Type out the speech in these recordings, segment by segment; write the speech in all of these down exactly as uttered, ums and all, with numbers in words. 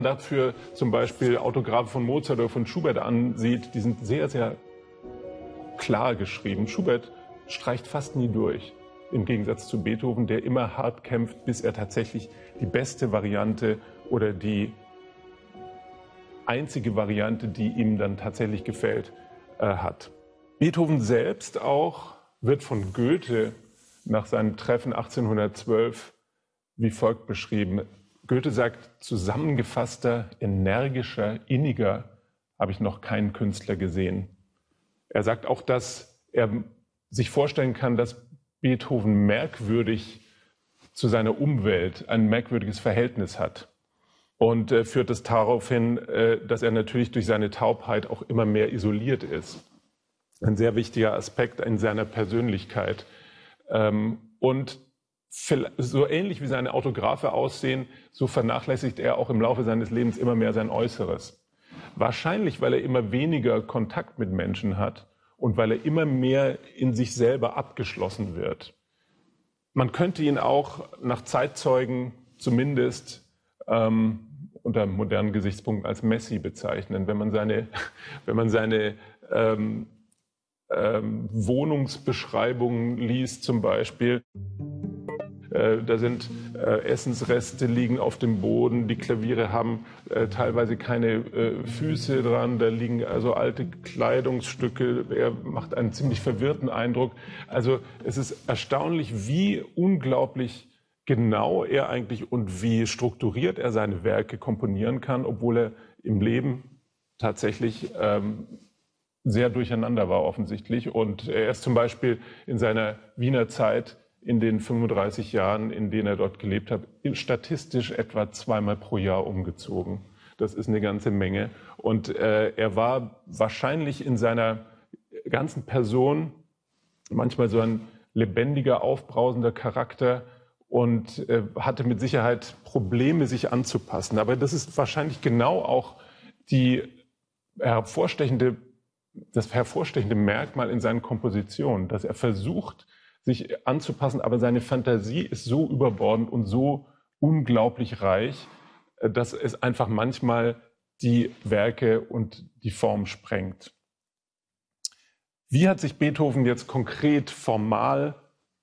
dafür zum Beispiel Autographe von Mozart oder von Schubert ansieht, die sind sehr, sehr klar geschrieben. Schubert streicht fast nie durch, im Gegensatz zu Beethoven, der immer hart kämpft, bis er tatsächlich die beste Variante oder die einzige Variante, die ihm dann tatsächlich gefällt, äh, hat. Beethoven selbst auch wird von Goethe nach seinem Treffen achtzehnhundertzwölf wie folgt beschrieben. Goethe sagt, zusammengefasster, energischer, inniger habe ich noch keinen Künstler gesehen. Er sagt auch, dass er sich vorstellen kann, dass Beethoven merkwürdig zu seiner Umwelt ein merkwürdiges Verhältnis hat. Und äh, führt es darauf hin, äh, dass er natürlich durch seine Taubheit auch immer mehr isoliert ist. Ein sehr wichtiger Aspekt in seiner Persönlichkeit. Ähm, und so ähnlich wie seine Autographe aussehen, so vernachlässigt er auch im Laufe seines Lebens immer mehr sein Äußeres. Wahrscheinlich, weil er immer weniger Kontakt mit Menschen hat und weil er immer mehr in sich selber abgeschlossen wird. Man könnte ihn auch nach Zeitzeugen zumindest ähm, unter modernen Gesichtspunkten als Messi bezeichnen, wenn man seine, wenn man seine ähm, ähm, Wohnungsbeschreibungen liest zum Beispiel. Äh, da sind äh, Essensreste liegen auf dem Boden, die Klaviere haben äh, teilweise keine äh, Füße dran, da liegen also alte Kleidungsstücke. Er macht einen ziemlich verwirrten Eindruck. Also es ist erstaunlich, wie unglaublich genau er eigentlich und wie strukturiert er seine Werke komponieren kann, obwohl er im Leben tatsächlich ähm, sehr durcheinander war offensichtlich. Und er ist zum Beispiel in seiner Wiener Zeit in den fünfunddreißig Jahren, in denen er dort gelebt hat, statistisch etwa zweimal pro Jahr umgezogen. Das ist eine ganze Menge. Und äh, er war wahrscheinlich in seiner ganzen Person manchmal so ein lebendiger, aufbrausender Charakter und äh, hatte mit Sicherheit Probleme, sich anzupassen. Aber das ist wahrscheinlich genau auch die hervorstechende, das hervorstechende Merkmal in seinen Kompositionen, dass er versucht, sich anzupassen, aber seine Fantasie ist so überbordend und so unglaublich reich, dass es einfach manchmal die Werke und die Form sprengt. Wie hat sich Beethoven jetzt konkret formal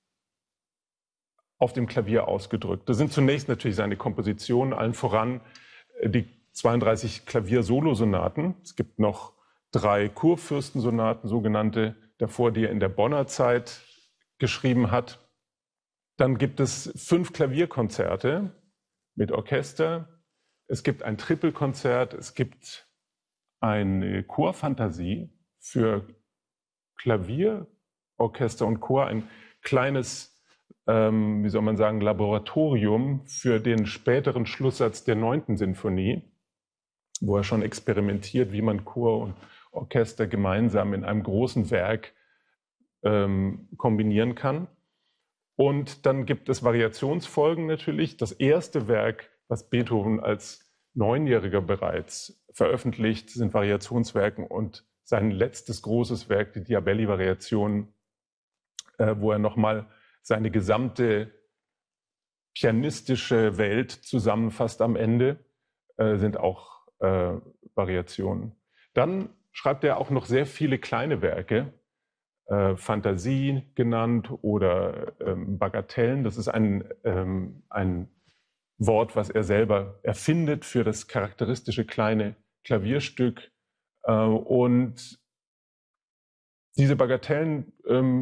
auf dem Klavier ausgedrückt? Das sind zunächst natürlich seine Kompositionen, allen voran die zweiunddreißig Klavier-Solosonaten. Es gibt noch drei Kurfürstensonaten, sogenannte, davor, die er in der Bonner Zeit geschrieben hat. Dann gibt es fünf Klavierkonzerte mit Orchester. Es gibt ein Trippelkonzert. Es gibt eine Chorfantasie für Klavier, Orchester und Chor. Ein kleines, ähm, wie soll man sagen, Laboratorium für den späteren Schlusssatz der neunten Sinfonie, wo er schon experimentiert, wie man Chor und Orchester gemeinsam in einem großen Werk Ähm, kombinieren kann. Und dann gibt es Variationsfolgen natürlich. Das erste Werk, was Beethoven als Neunjähriger bereits veröffentlicht, sind Variationswerken und sein letztes großes Werk, die Diabelli-Variation, äh, wo er nochmal seine gesamte pianistische Welt zusammenfasst am Ende, äh, sind auch äh, Variationen. Dann schreibt er auch noch sehr viele kleine Werke, Äh, Fantasie genannt oder ähm, Bagatellen. Das ist ein, ähm, ein Wort, was er selber erfindet für das charakteristische kleine Klavierstück. Äh, und diese Bagatellen ähm,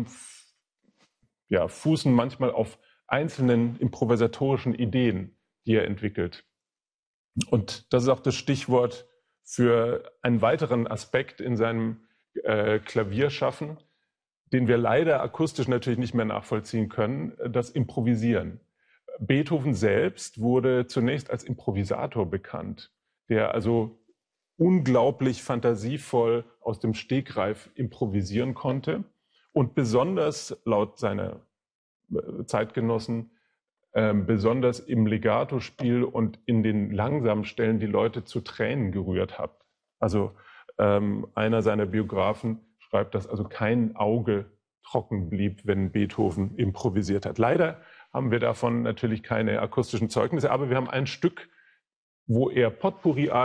ja, fußen manchmal auf einzelnen improvisatorischen Ideen, die er entwickelt. Und das ist auch das Stichwort für einen weiteren Aspekt in seinem äh, Klavierschaffen, den wir leider akustisch natürlich nicht mehr nachvollziehen können, das Improvisieren. Beethoven selbst wurde zunächst als Improvisator bekannt, der also unglaublich fantasievoll aus dem Stegreif improvisieren konnte und besonders laut seiner Zeitgenossen äh, besonders im Legatospiel und in den langsamen Stellen die Leute zu Tränen gerührt hat. Also ähm, einer seiner Biografen schreibt, dass also kein Auge trocken blieb, wenn Beethoven improvisiert hat. Leider haben wir davon natürlich keine akustischen Zeugnisse, aber wir haben ein Stück wo er Potpourri